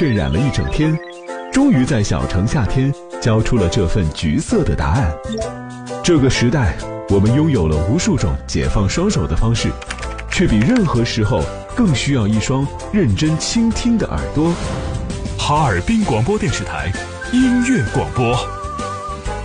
渲染了一整天，终于在小城夏天交出了这份橘色的答案。这个时代，我们拥有了无数种解放双手的方式，却比任何时候更需要一双认真倾听的耳朵。 哈尔滨广播电视台音乐广播。